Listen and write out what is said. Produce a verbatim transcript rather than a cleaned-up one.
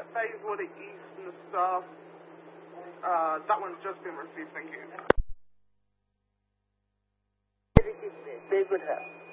phase water east and the south. Uh, that one's just been received, thank you. They would have.